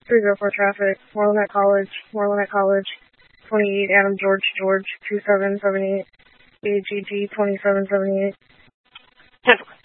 304 traffic, Moreland at College, 28 Adam George 2778, AGG 2778. 10-4.